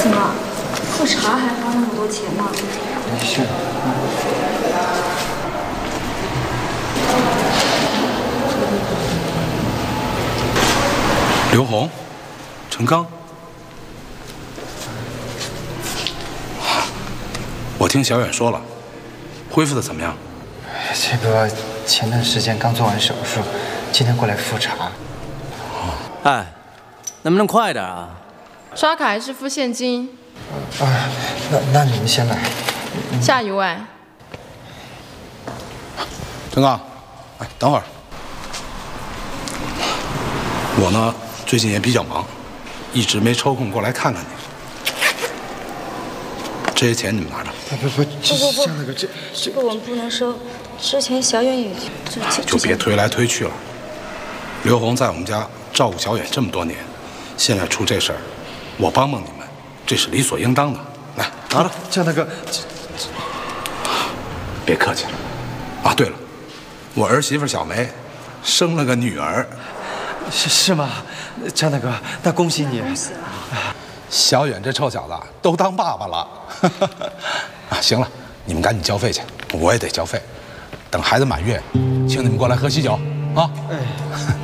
怎么，喝茶还花那么多钱呢？ 是。 刘红，陈刚，我听小远说了，恢复的怎么样？ 这个前段时间刚做完手术，今天过来复查。 哎，能不能快点啊？ 刷卡还是付现金？ 那你们先来。 下一位。 陈刚，哎，等会儿。我呢，最近也比较忙，一直没抽空过来看看你。这些钱你们拿着。 不，像那个这个我们不能收。之前小远也就别推来推去了。刘红在我们家照顾小远这么多年，现在出这事儿，我帮帮你们，这是理所应当的。来，拿着。 像那个， 别客气了。啊，对了，我儿媳妇小梅生了个女儿。 是吗？张大哥，那恭喜你！ 恭喜了。 小远这臭小子都当爸爸了。啊，行了，你们赶紧交费去，我也得交费。等孩子满月，请你们过来喝喜酒啊！ 哎。